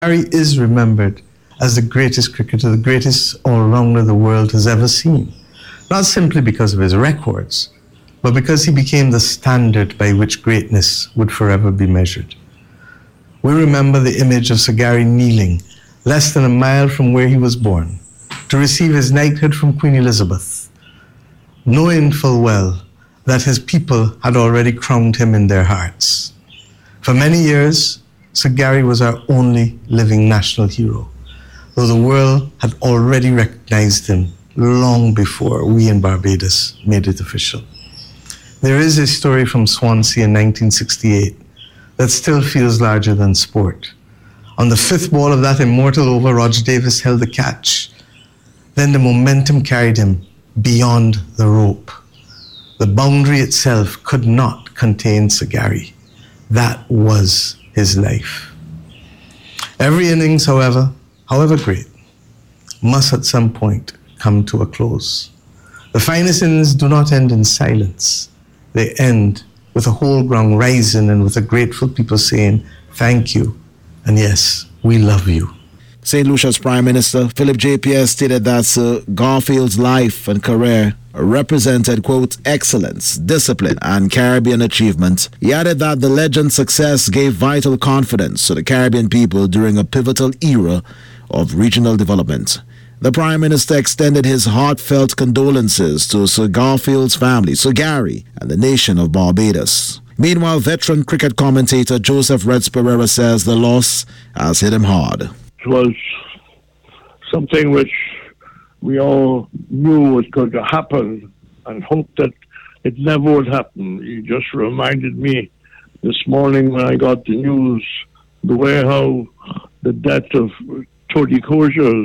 Gary is remembered as the greatest cricketer, the greatest all-rounder the world has ever seen. Not simply because of his records, but because he became the standard by which greatness would forever be measured. We remember the image of Sir Gary kneeling less than a mile from where he was born to receive his knighthood from Queen Elizabeth, knowing full well that his people had already crowned him in their hearts. For many years, Sir Gary was our only living national hero, though the world had already recognized him long before we in Barbados made it official. There is a story from Swansea in 1968 that still feels larger than sport. On the fifth ball of that immortal over, Roger Davis held the catch. Then the momentum carried him beyond the rope. The boundary itself could not contain Sir Gary. That was his life. Every innings, however great, must at some point come to a close. The finest innings do not end in silence. They end with a whole ground rising and with a grateful people saying, thank you, and yes, we love you. St. Lucia's Prime Minister Philip J. Pierce stated that Sir Garfield's life and career represented, quote, excellence, discipline, and Caribbean achievement. He added that the legend's success gave vital confidence to the Caribbean people during a pivotal era of regional development. The Prime Minister extended his heartfelt condolences to Sir Garfield's family, Sir Gary, and the nation of Barbados. Meanwhile, veteran cricket commentator Joseph Reds Pereira says the loss has hit him hard. It was something which we all knew was going to happen and hoped that it never would happen. You just reminded me this morning when I got the news, the way how the death of Tony Kosher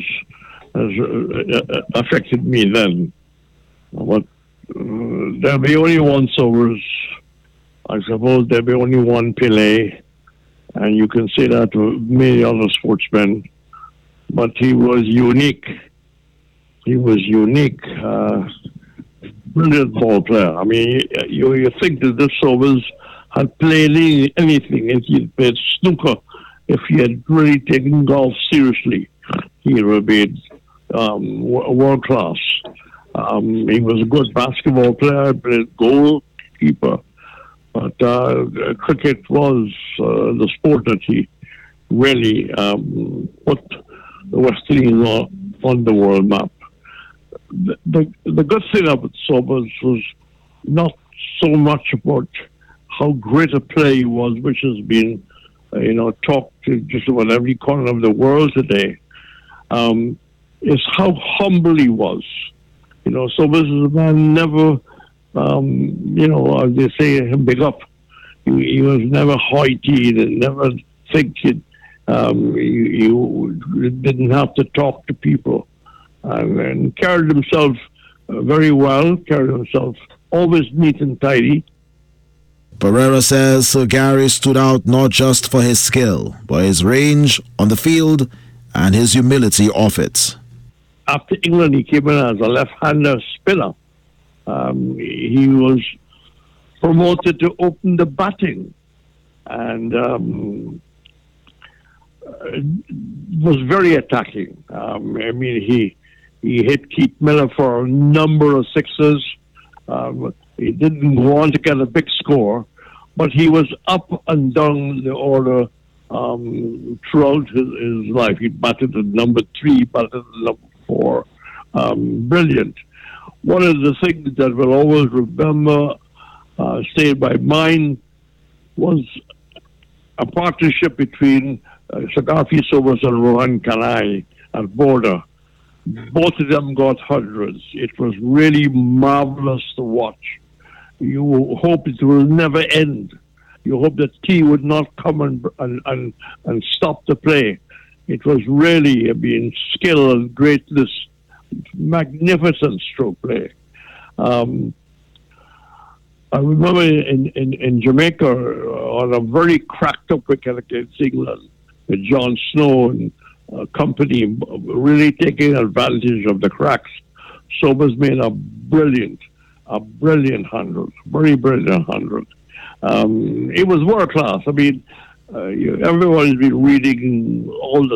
has affected me then. But there'll be only one Sobers. I suppose there'll be only one Pele. And you can say that to many other sportsmen. But he was unique. He was unique. Brilliant ball player. I mean, you think that this Sobers had played anything, if he had played snooker, if he had really taken golf seriously, he would have been world class. He was a good basketball player, played goalkeeper. But cricket was the sport that he really put the West Indies on the world map. The good thing about Sobers was not so much about how great a player he was, which has been, talked to just about every corner of the world today, is how humble he was. Sobers is a man never, as they say, big up. He was never hoity, never thinking. He didn't have to talk to people. And carried himself very well, carried himself always neat and tidy. Pereira says Sir Gary stood out not just for his skill, but his range on the field and his humility off it. After England, he came in as a left-hander spinner. He was promoted to open the batting and was very attacking. He hit Keith Miller for a number of sixes. He didn't go on to get a big score, but he was up and down the order throughout his life. He batted at number 3, batted at number 4. Brilliant. One of the things that we'll always remember, stay in my mind, was a partnership between Sir Garfield Sobers and Rohan Kanai at Border. Both of them got hundreds. It was really marvelous to watch. You hope it will never end. You hope that T would not come and stop the play. It was really skill and greatness, magnificent stroke play. I remember in Jamaica on a very cracked up wicket against England with John Snow and company really taking advantage of the cracks. Sobers made a brilliant 100, very brilliant 100. It was world class. Everyone's been reading all the